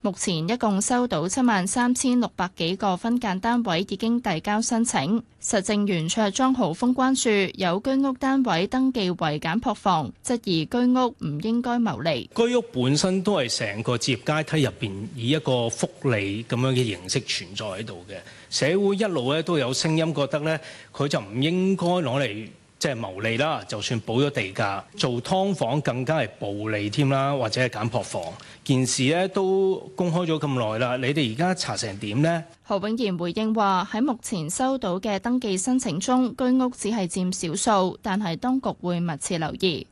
目前一共收到73600幾個分間單位已經遞交申請。實政圓桌莊豪峰關注有居屋單位登記為簡樸房，質疑居屋唔應該牟利。 居屋本身都係成個置業階梯入邊以一個福利咁樣嘅形式存在喺度嘅，社會一路咧都有聲音覺得咧佢就唔應該攞嚟即係牟利啦，就算補咗地價，做劏房更加係暴利添啦，或者係簡樸房。件事咧都公開咗咁耐啦，你哋而家查成點呢？ 何永賢回應話：喺目前收到嘅登記申請中，居屋只係佔少數，但係當局會密切留意。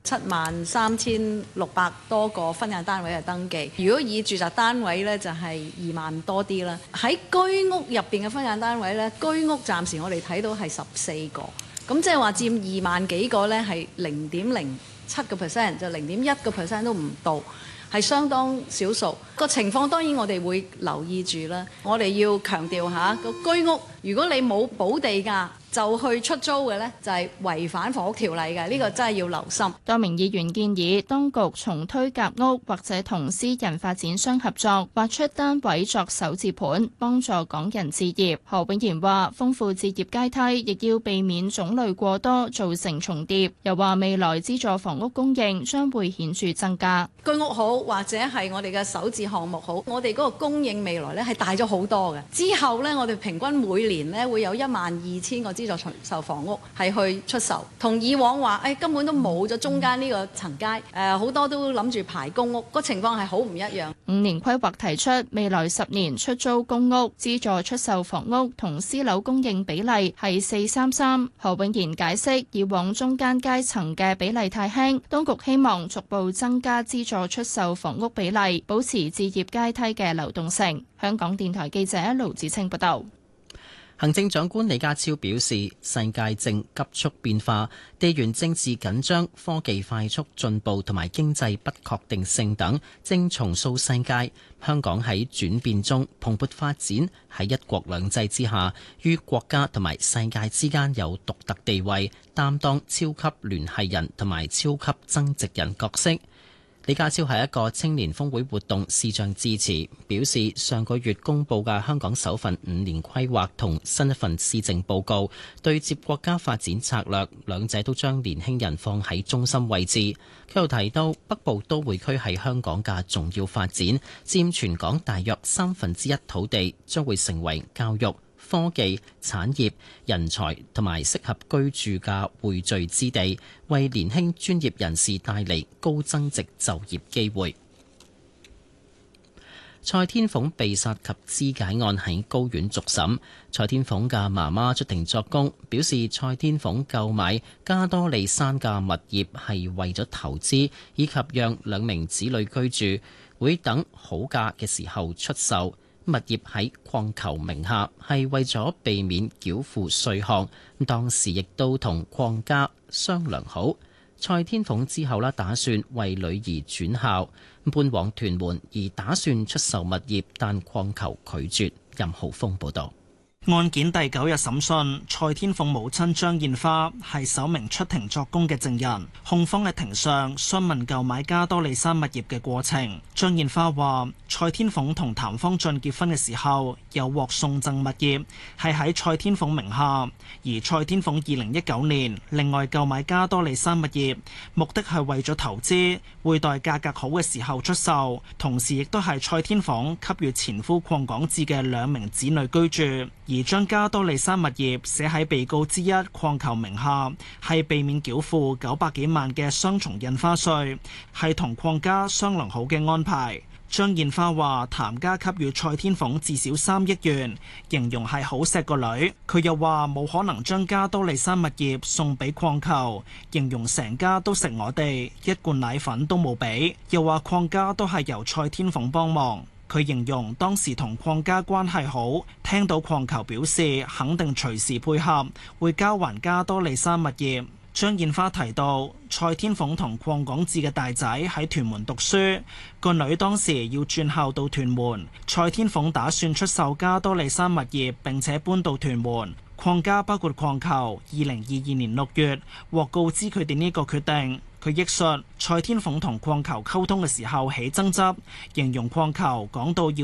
73600多個分間單位嘅登記，如果以住宅單位呢，就係2萬多啲啦。喺居屋入邊嘅分間單位呢，居屋暫時我哋睇到係14個。咁即係話佔2萬幾個呢，係0.07%，就0.1%都唔到，係相當少數。個情況當然我哋會留意住啦。我哋要強調下個居屋，如果你冇補地價就去出租嘅呢，就係違反房屋條例嘅。呢個真係要留心。 多名議員建議當局重推夾屋，或者同私人發展商合作，劃出單位作首置盤，幫助港人置業。何永賢話：豐富置業階梯，亦要避免種類過多，造成重疊。又話未來資助房屋供應將會顯著增加。 居屋好，或者係我哋嘅首置項目好，我哋嗰個供應未來呢係大咗好多嘅。之後呢，我哋平均每年呢會有12000個資助出售房屋係去出售，同以往話根本都冇咗中間呢個層階，好多都諗住排公屋，個情況係好唔一樣。 5年規劃提出未來10年出租公屋、資助出售房屋同私樓供應比例係4:33。何永賢解釋，以往中間階層嘅比例太輕，當局希望逐步增加資助出售房屋比例，保持置業階梯嘅流動性。香港電台記者盧子清報道。 行政長官李家超表示，世界正急速變化，地緣政治緊張、科技快速進步同埋經濟不確定性等，正重塑世界。香港喺轉變中蓬勃發展，喺一國兩制之下，於國家同埋世界之間有獨特地位，擔當超級聯繫人同埋超級增值人角色。李家超喺一個青年峰會活動視像致辭，表示上個月公布嘅香港首份5年規劃同新一份施政報告，對接國家發展策略，兩者都將年輕人放喺中心位置。佢又提到北部都會區係香港嘅重要發展，佔全港大約1/3土地，將會成為教育、科技、產業、人才同埋適合居住嘅匯聚之地，為年輕專業人士帶嚟高增值就業機會。蔡天鳳被殺及肢解案喺高院續審，蔡天鳳嘅媽媽出庭作供，表示蔡天鳳購買加多利山嘅物業係為咗投資，以及讓2名子女居住，會等好價嘅時候出售。物業喺礦球名下係為咗避免繳付稅項，當時亦都同礦家商量好。蔡天鳳之後打算為女兒轉校，搬往屯門，而打算出售物業，但礦球拒絕。任浩峰報導。 案件第9日審訊，蔡天鳳母親張燕花係首名出庭作供嘅證人。控方喺庭上詢問購買加多利山物業嘅過程。張燕花話：蔡天鳳同譚方俊結婚嘅時候，有獲送贈物業，係喺蔡天鳳名下。而蔡天鳳2019年另外購買加多利山物業，目的係為咗投資，會待價格好嘅時候出售。同時亦都係蔡天鳳給予前夫鄺港智嘅2名子女居住。而將加多利山物業寫喺被告之一礦球名下，係避免繳付900幾萬嘅雙重印花稅，係同礦家商量好嘅安排。張燕花話：譚家給予蔡天鳳至少3億元，形容係好錫個女。佢又話冇可能將加多利山物業送俾礦球，形容成家都食我哋，一罐奶粉都冇俾。又話礦家都係由蔡天鳳幫忙。佢形容當時同礦家關係好，聽到礦球表示肯定隨時配合，會交還加多利山物業。張燕花提到，蔡天鳳同鄺港智嘅大仔喺屯門讀書，個女當時要轉校到屯門，蔡天鳳打算出售加多利山物業並且搬到屯門。礦家包括礦球，2022年6月獲告知佢哋呢個決定。佢憶述蔡天鳳同礦球溝通嘅時候起爭執，形容礦球講到要